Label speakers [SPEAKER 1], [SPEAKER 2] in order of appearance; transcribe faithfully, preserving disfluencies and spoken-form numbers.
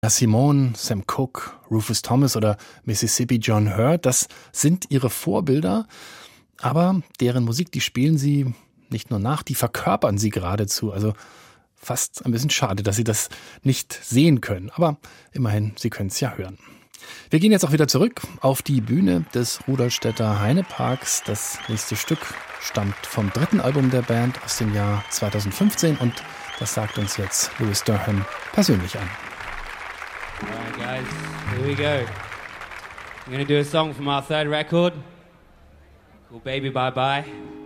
[SPEAKER 1] Simone, Sam Cooke, Rufus Thomas oder Mississippi John Hurt, das sind ihre Vorbilder, aber deren Musik, die spielen sie nicht nur nach, die verkörpern sie geradezu. Also fast ein bisschen schade, dass sie das nicht sehen können, aber immerhin, sie können es ja hören. Wir gehen jetzt auch wieder zurück auf die Bühne des Rudolstädter Heineparks. Das nächste Stück stammt vom dritten Album der Band aus dem Jahr zweitausendfünfzehn und das sagt uns jetzt Louis Durham persönlich an.
[SPEAKER 2] Alright guys, here we go. I'm gonna do a song from our third record called Baby Bye Bye.